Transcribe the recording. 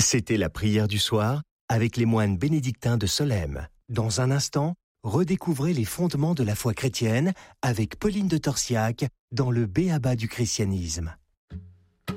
C'était la prière du soir avec les moines bénédictins de Solesmes. Dans un instant, redécouvrez les fondements de la foi chrétienne avec Pauline de Torsiac dans le B.A.B.A. du christianisme.